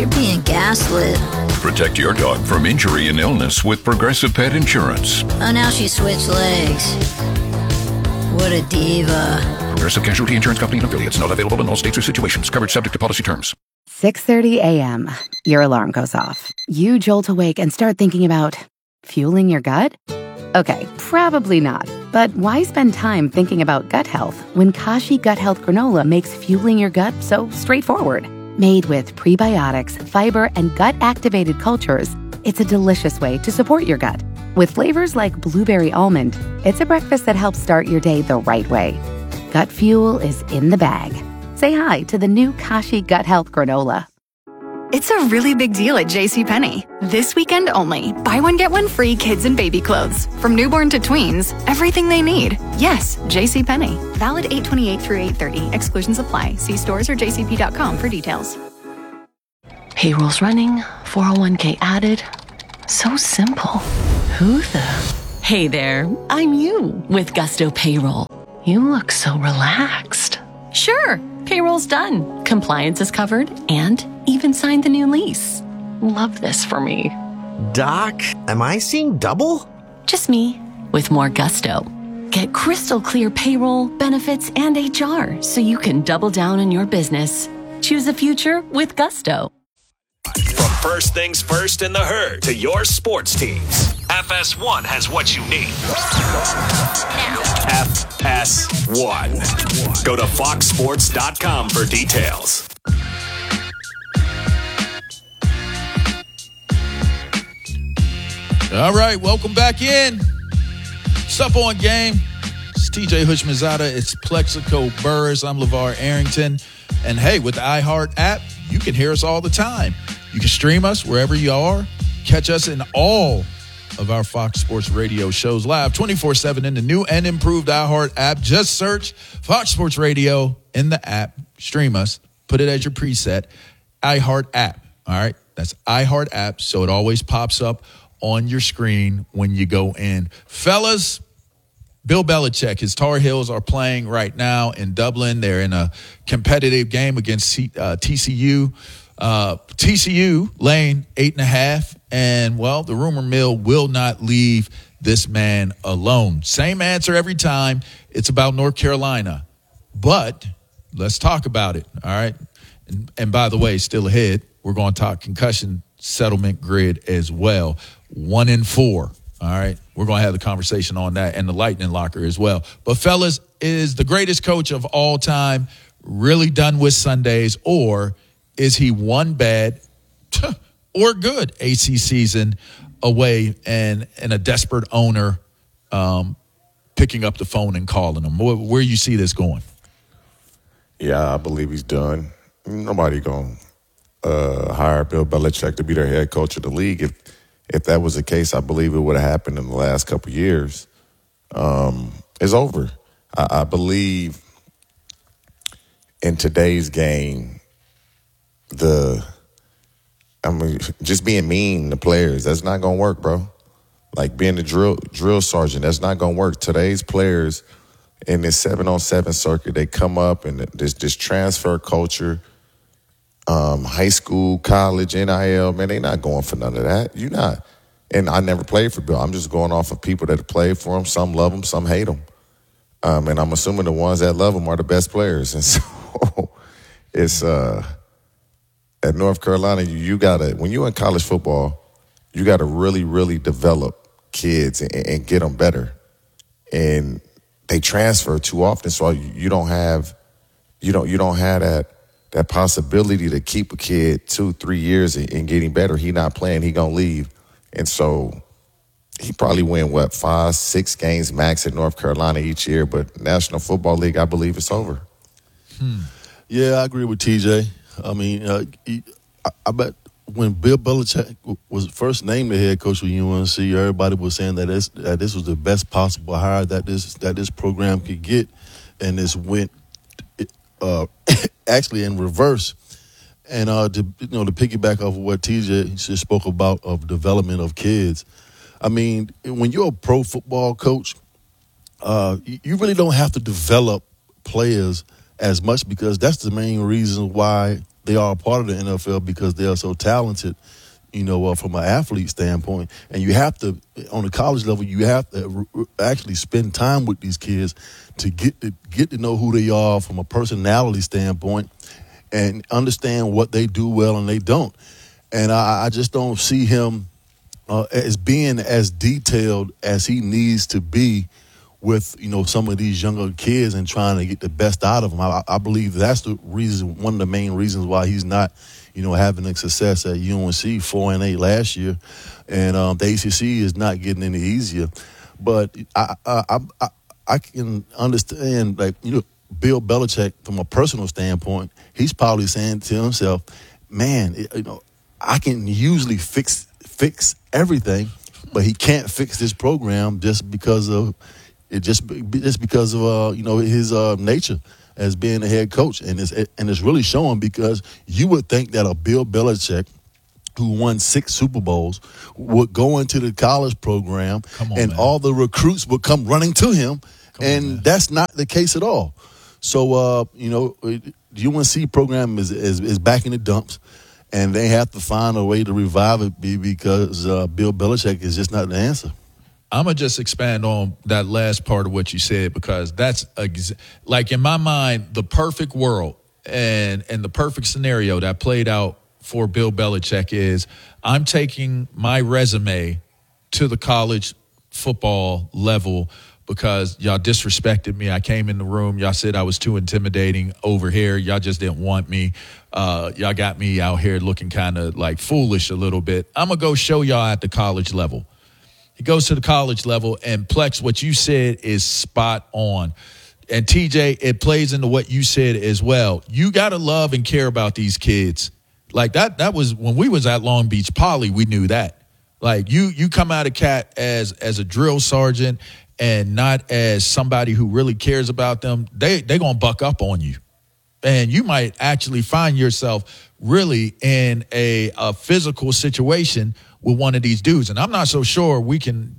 You're being gaslit. Protect your dog from injury and illness with Progressive Pet Insurance. Oh, now she switched legs. What a diva. Progressive Casualty Insurance Company and affiliates. Not available in all states or situations. Coverage subject to policy terms. 6:30 a.m. Your alarm goes off. You jolt awake and start thinking about fueling your gut? Okay, probably not. But why spend time thinking about gut health when Kashi Gut Health Granola makes fueling your gut so straightforward? Made with prebiotics, fiber, and gut-activated cultures, it's a delicious way to support your gut. With flavors like blueberry almond, it's a breakfast that helps start your day the right way. Gut fuel is in the bag. Say hi to the new Kashi Gut Health Granola. It's a really big deal at JCPenney. This weekend only. Buy one, get one free kids and baby clothes. From newborn to tweens, everything they need. Yes, JCPenney. Valid 8/28 through 8/30. Exclusions apply. See stores or jcp.com for details. Payroll's running, 401k added. So simple. Who the? Hey there, I'm you with Gusto Payroll. You look so relaxed. Sure, payroll's done. Compliance is covered and even signed the new lease. Love this for me. Doc, am I seeing double? Just me with more Gusto. Get crystal clear payroll, benefits, and HR so you can double down on your business. Choose a future with Gusto. From first things first in the herd to your sports teams, FS1 has what you need. FS1. Go to foxsports.com for details. All right, welcome back in. Sup on game. It's TJ Hushmanzada. It's Plexico Burris. I'm LeVar Arrington. And hey, with the iHeart app, you can hear us all the time. You can stream us wherever you are. Catch us in all of our Fox Sports Radio shows live 24/7 in the new and improved iHeart app. Just search Fox Sports Radio in the app. Stream us. Put it as your preset. iHeart app. All right? That's iHeart app, so it always pops up on your screen when you go in. Fellas, Bill Belichick, his Tar Heels are playing right now in Dublin. They're in a competitive game against TCU. TCU laying 8.5, and, well, the rumor mill will not leave this man alone. Same answer every time. It's about North Carolina. But let's talk about it, all right? And by the way, still ahead, we're going to talk concussion settlement grid as well. 1-4. All right. We're going to have the conversation on that and the lightning locker as well. But fellas, is the greatest coach of all time really done with Sundays, or is he one bad or good AC season away and a desperate owner picking up the phone and calling him? Where you see this going? Yeah, I believe he's done. Nobody going to hire Bill Belichick to be their head coach of the league. If that was the case, I believe it would have happened in the last couple of years. It's over. I believe in today's game, just being mean to players, that's not going to work, bro. Like being a drill sergeant, that's not going to work. Today's players in this 7-on-7 circuit, they come up and this transfer culture, high school, college, NIL, man, they not going for none of that. You not. And I never played for Bill. I'm just going off of people that have played for him. Some love him, some hate him. And I'm assuming the ones that love him are the best players. And so it's at North Carolina, you got to, when you're in college football, you got to really, really develop kids and get them better. And they transfer too often, so you don't have that possibility to keep a kid 2-3 years and getting better. He not playing, he gonna leave. And so he probably win, 5-6 games max at North Carolina each year, but National Football League, I believe it's over. Yeah, I agree with TJ. I mean, I bet when Bill Belichick was first named the head coach of UNC, everybody was saying that this was the best possible hire that this program could get, and this went actually in reverse. And to piggyback off of what TJ just spoke about of development of kids, I mean, when you're a pro football coach, you really don't have to develop players as much, because that's the main reason why they are a part of the NFL because they are so talented, from an athlete standpoint. And you have to, on the college level, you have to actually spend time with these kids to get to know who they are from a personality standpoint and understand what they do well and they don't. And I just don't see him as being as detailed as he needs to be with, some of these younger kids and trying to get the best out of them. I believe that's the reason, one of the main reasons why he's not, having a success at UNC, 4-8 last year. And the ACC is not getting any easier. But I can understand, Bill Belichick, from a personal standpoint, he's probably saying to himself, man, I can usually fix everything, but he can't fix this program just because of his nature as being a head coach, and it's really showing, because you would think that a Bill Belichick who won 6 Super Bowls would go into the college program all the recruits would come running to him, that's not the case at all. So the UNC program is back in the dumps. And they have to find a way to revive it because Bill Belichick is just not the answer. I'm going to just expand on that last part of what you said, because that's, like, in my mind, the perfect world and the perfect scenario that played out for Bill Belichick is I'm taking my resume to the college football level because y'all disrespected me. I came in the room. Y'all said I was too intimidating over here. Y'all just didn't want me. Y'all got me out here looking kind of like foolish a little bit. I'm going to go show y'all at the college level. He goes to the college level, and Plex, what you said is spot on. And TJ, it plays into what you said as well. You got to love and care about these kids. Like that was when we was at Long Beach Poly, we knew that. Like you come out of Cat as a drill sergeant and not as somebody who really cares about them, they going to buck up on you. And you might actually find yourself really in a physical situation with one of these dudes. And I'm not so sure we can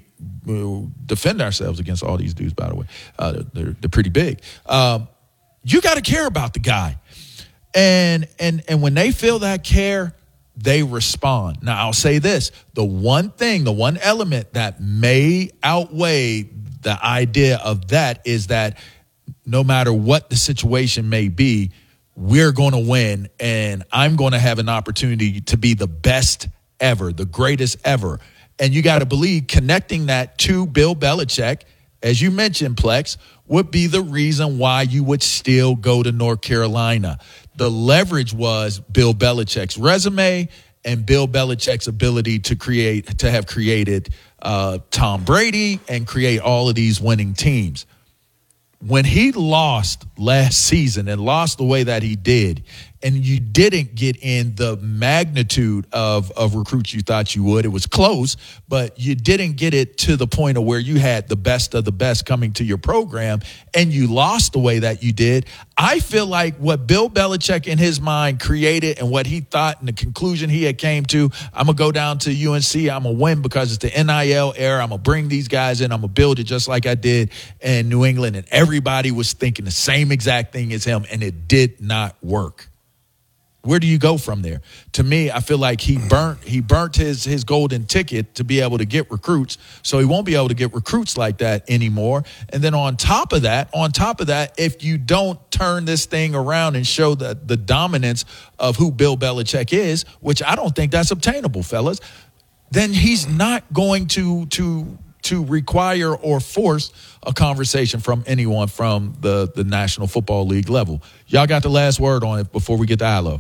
defend ourselves against all these dudes, by the way. They're pretty big. You got to care about the guy. And when they feel that care, they respond. Now, I'll say this. The one element that may outweigh the idea of that is that no matter what the situation may be, we're going to win, and I'm going to have an opportunity to be the best ever, the greatest ever. And you got to believe connecting that to Bill Belichick, as you mentioned, Plex, would be the reason why you would still go to North Carolina. The leverage was Bill Belichick's resume and Bill Belichick's ability to have created Tom Brady and create all of these winning teams. When he lost last season and lost the way that he did, and you didn't get in the magnitude of recruits you thought you would, it was close, but you didn't get it to the point of where you had the best of the best coming to your program, and you lost the way that you did. I feel like what Bill Belichick in his mind created and what he thought and the conclusion he had came to, I'm going to go down to UNC, I'm going to win because it's the NIL era, I'm going to bring these guys in, I'm going to build it just like I did in New England, and everybody was thinking the same exact thing as him, and it did not work. Where do you go from there? To me, I feel like he burnt his golden ticket to be able to get recruits, so he won't be able to get recruits like that anymore. And then on top of that, if you don't turn this thing around and show the dominance of who Bill Belichick is, which I don't think that's obtainable, fellas, then he's not going to require or force a conversation from anyone from the National Football League level. Y'all got the last word on it before we get to ILO.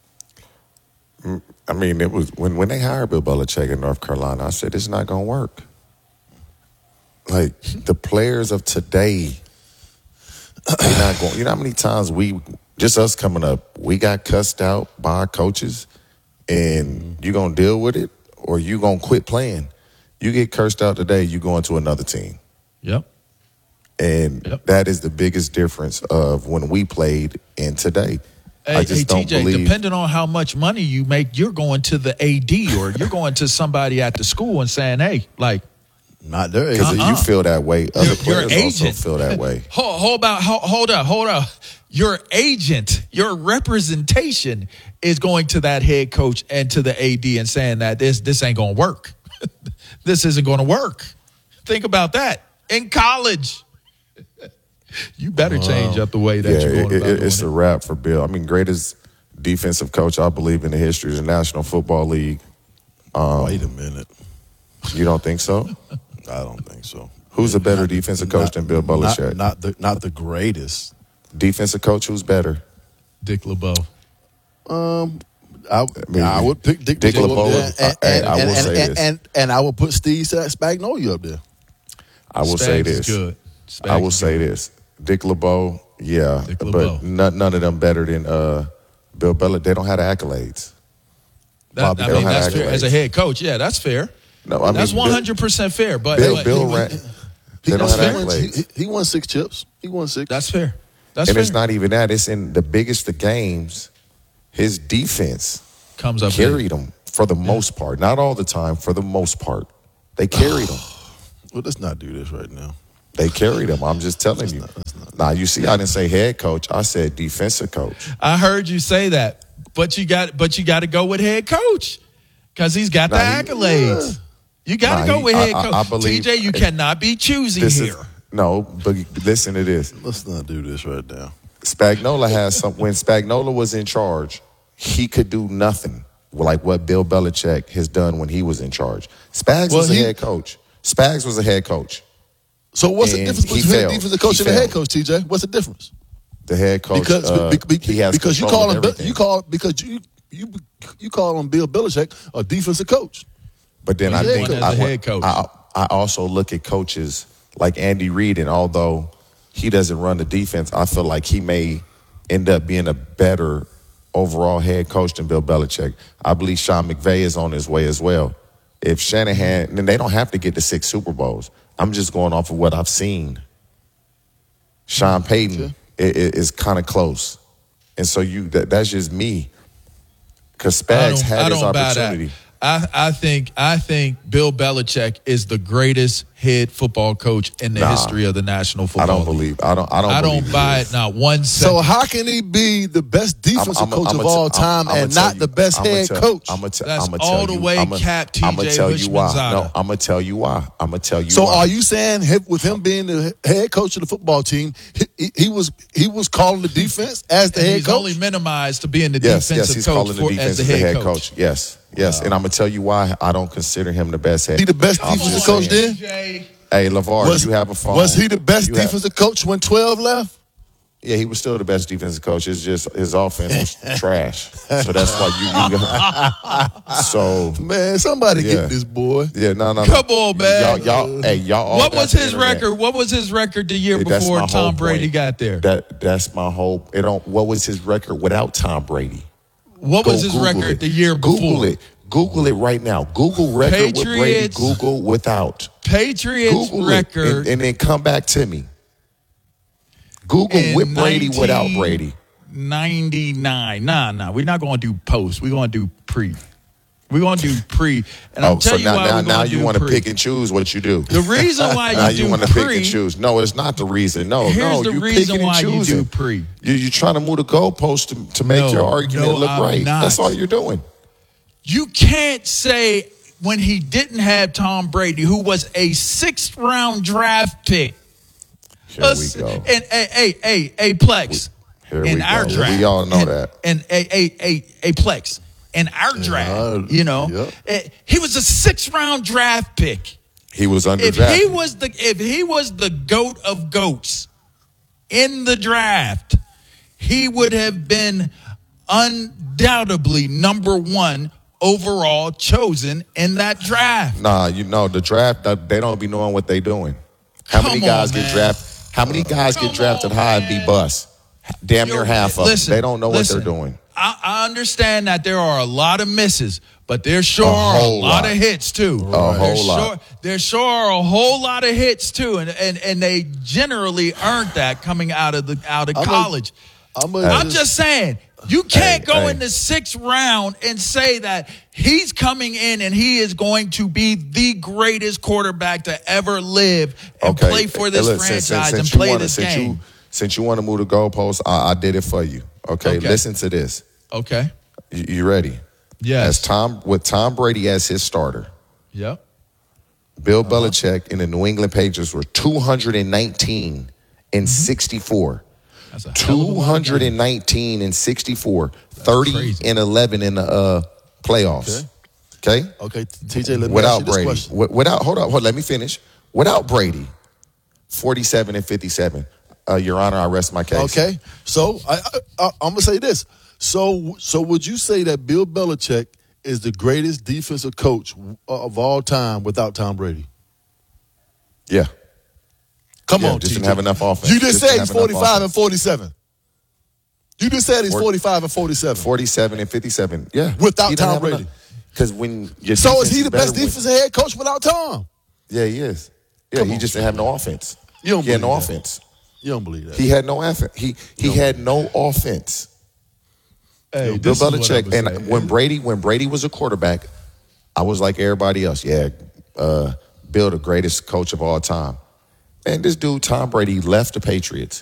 I mean, it was when they hired Bill Belichick in North Carolina, I said, it's not going to work. Like, the players of today, they're not going. You know how many times just us coming up, we got cussed out by our coaches, and you going to deal with it or you going to quit playing. You get cursed out today, you go into another team. Yep. And that is the biggest difference of when we played and today. I just don't TJ, believe. Depending on how much money you make, you're going to the AD or you're going to somebody at the school and saying, hey, like. Not there. Because you feel that way. Other players also feel that way. Hold up. your agent, your representation is going to that head coach and to the AD and saying that this ain't going to work. This isn't going to work. Think about that. In college, you better change up the way that you're going about doing it's a wrap for Bill. I mean, greatest defensive coach, I believe, in the history of the National Football League. Wait a minute. You don't think so? I don't think so. Who's a better defensive coach than Bill Belichick? Not the greatest. Defensive coach, who's better? Dick LeBeau. I would pick Dick LeBeau. I will say this. And I would put Steve Spagnuolo up there. I will say this. Good. I will say this. Dick LeBeau, but none of them better than Bill Belichick. They don't have the accolades. That's fair. As a head coach, that's fair. No, I mean, that's 100% fair. But Bill ran. They don't have accolades. He won 6 chips. He won 6. That's fair. And it's not even that. It's in the biggest of games. His defense comes up carried him for the most part. Not all the time, for the most part. They carried him. Well, let's not do this right now. They carried him. I'm just telling you. Now, you see, I didn't say head coach. I said defensive coach. I heard you say that, but you got to go with head coach because he's got the accolades. You got to go with head coach. I believe, TJ, you cannot be choosy here. But listen to this. Let's not do this right now. Spagnuolo has some. When Spagnuolo was in charge, he could do nothing like what Bill Belichick has done when he was in charge. Spags was a head coach. Spags was a head coach. So what's the difference between the defensive coach and the head coach, TJ? What's the difference? The head coach, because you call him you call him Bill Belichick a defensive coach. But then I think I also look at coaches like Andy Reid, and although he doesn't run the defense, I feel like he may end up being a better overall head coach than Bill Belichick. I believe Sean McVay is on his way as well. If Shanahan, then they don't have to get to 6 Super Bowls. I'm just going off of what I've seen. Sean Payton is kind of close. And so that's just me. Because Spags had his opportunity. I think Bill Belichick is the greatest head football coach in the history of the National Football League. I don't buy it not 1 second. So how can he be the best defensive coach of all time and not the best head coach? That's all the way Cap TJ. I'm gonna tell you why. No, I'm gonna tell you why. So are you saying with him being the head coach of the football team, he was calling the defense as the head coach? He's only minimized to being the defensive coach as the head coach. Yes. Yes, and I'm going to tell you why I don't consider him the best head coach. He the best defensive coach then? Hey, LeVar, you have a phone. Was he the best defensive coach when 12 left? Yeah, he was still the best defensive coach. It's just his offense was trash. So that's why you got. So man, somebody get this boy. Yeah, no. Come on, man. Y'all. What was his record? What was his record the year before Tom Brady got there? That's my whole. What was his record without Tom Brady? What was his record the year before? Google it right now. Google record with Brady. Google without. Patriots Google record. And then come back to me. Google with Brady without Brady. 99. Nah. We're not going to do post. We're going to do pre. We're going to do pre. And I'll tell you why now you want to pick and choose what you do. The reason why now you do want to pick and choose. No, it's not the reason. Here's the reason why you do pre. You're trying to move the goalpost to make your argument look right. That's all you're doing. You can't say when he didn't have Tom Brady, who was a 6th round draft pick. Here we go. And a Plex. In our draft. We all know that. And a Plex. In our draft, he was a 6th round draft pick. He was underdrafted. If he was the GOAT of GOATs in the draft, he would have been undoubtedly number 1 overall chosen in that draft. Nah, the draft, they don't be knowing what they doing. How many guys get drafted high and be bust? Damn near half of them. They don't know what they're doing. I understand that there are a lot of misses, but there sure are a lot of hits too. There sure are a whole lot of hits too, and they generally earned that coming out of college. I'm just saying, you can't go in the 6th round and say that he's coming in and he is going to be the greatest quarterback to ever live and play for this franchise and play this game. Since you want to move the goalposts, I did it for you. Okay, listen to this. Okay. You ready? Yes. With Tom Brady as his starter. Yep. Bill Belichick and the New England Patriots were 219 and 64. That's a hell of a lot of 219 and 64. 30 crazy. and 11 in the playoffs. Okay? Okay, TJ, let me Without ask you this Brady. question. Hold on, let me finish. Without Brady, 47 and 57. Your Honor, I rest my case. Okay, so I'm going to say this. So would you say that Bill Belichick is the greatest defensive coach of all time without Tom Brady? Yeah. Come on, just TJ. didn't have enough offense. You just said he's didn't have enough 45 and 47. You just said he's 45 and 47. 47 and 57. Yeah. Without Tom Brady. Because when your So is he defense the best better when- defensive head coach without Tom? Yeah, he is. Yeah, he just didn't have no offense. You don't He had no believe that. offense. You don't believe that. He had no offense. He had no offense. Hey, Bill this is what I Belichick, would and say. when Brady was a quarterback, I was like everybody else. Yeah, Bill, the greatest coach of all time. And this dude, Tom Brady, left the Patriots,